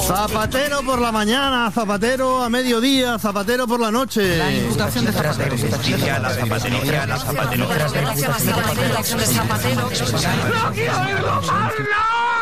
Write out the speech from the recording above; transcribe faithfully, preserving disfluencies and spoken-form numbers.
Zapatero por la mañana, Zapatero a mediodía, Zapatero por la noche. La imputación de Zapatero. Justicia, la zapatería, la zapatería. Gracias a la acción de Zapatero. ¡No quiero oírlo más! ¡No!